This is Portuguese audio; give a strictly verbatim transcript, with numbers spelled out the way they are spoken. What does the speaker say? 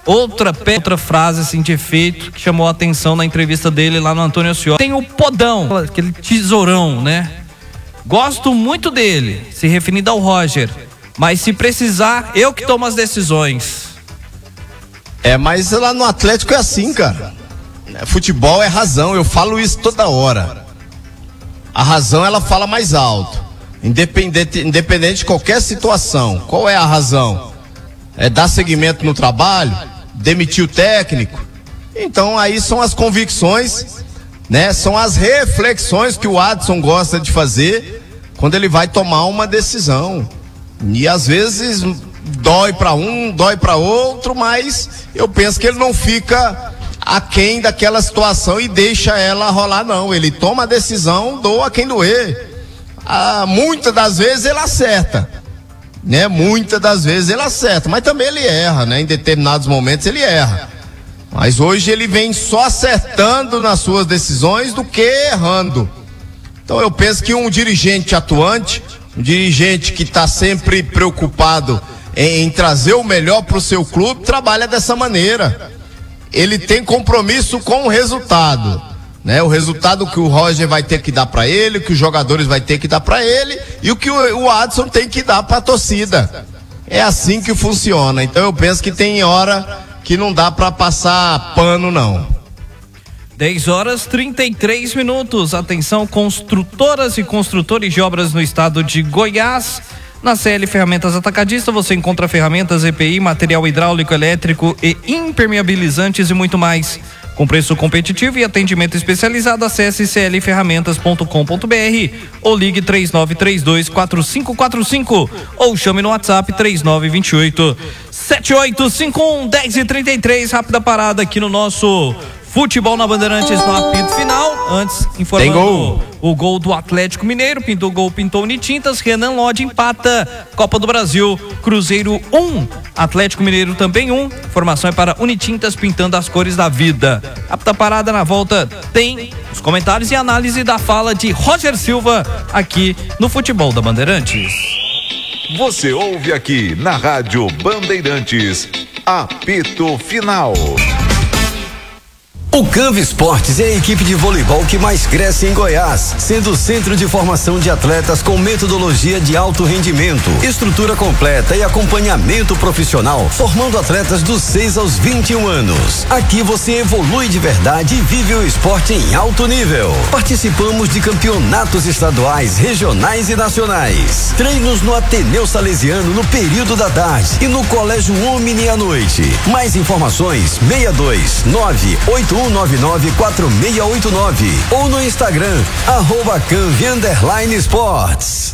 outra, outra frase assim de efeito que chamou a atenção na entrevista dele lá no Antônio Ascioli. Tem o Podão, aquele tesourão, né? Gosto muito dele, se referindo ao Roger, mas se precisar, eu que tomo as decisões. É, mas lá no Atlético é assim, cara. Futebol é razão, eu falo isso toda hora. A razão, ela fala mais alto, independente, independente de qualquer situação. Qual é a razão? É dar seguimento no trabalho? Demitir o técnico? Então aí são as convicções, né? São as reflexões que o Adson gosta de fazer quando ele vai tomar uma decisão. E às vezes dói para um, dói para outro, mas eu penso que ele não fica aquém daquela situação e deixa ela rolar, não. Ele toma a decisão, doa quem doer. Ah, muitas das vezes ele acerta, né? Muitas das vezes ele acerta, mas também ele erra, né? Em determinados momentos ele erra. Mas hoje ele vem só acertando nas suas decisões do que errando. Então eu penso que um dirigente atuante, um dirigente que está sempre preocupado em, em trazer o melhor para o seu clube, trabalha dessa maneira. Ele tem compromisso com o resultado, né? O resultado que o Roger vai ter que dar para ele, o que os jogadores vai ter que dar para ele e o que o, o Adson tem que dar para a torcida. É assim que funciona. Então eu penso que tem hora que não dá para passar pano, não. dez horas e trinta e três minutos. Atenção, construtoras e construtores de obras no estado de Goiás. Na C L Ferramentas Atacadista você encontra ferramentas, E P I, material hidráulico, elétrico e impermeabilizantes e muito mais. Com preço competitivo e atendimento especializado, acesse c l ferramentas ponto com ponto b r ou ligue três nove três dois, quatro cinco quatro cinco ou chame no WhatsApp três nove dois oito, sete oito cinco um, dez e trinta e três. Rápida parada aqui no nosso Futebol na Bandeirantes no apito final. Antes, informando gol. O gol do Atlético Mineiro. Pintou gol, pintou Unitintas. Renan Lodge empata. Copa do Brasil, Cruzeiro um, Atlético Mineiro também um. Informação é para Unitintas, pintando as cores da vida. Rápida parada, na volta tem os comentários e análise da fala de Roger Silva aqui no Futebol da Bandeirantes. Você ouve aqui na Rádio Bandeirantes, apito final. O Canva Esportes é a equipe de voleibol que mais cresce em Goiás, sendo o centro de formação de atletas com metodologia de alto rendimento, estrutura completa e acompanhamento profissional, formando atletas dos seis aos vinte e um anos. Aqui você evolui de verdade e vive o esporte em alto nível. Participamos de campeonatos estaduais, regionais e nacionais. Treinos no Ateneu Salesiano no período da tarde e no Colégio Omni à noite. Mais informações seis dois nove oito um nove nove quatro seis oito nove ou no Instagram arroba Canvi underline Esportes.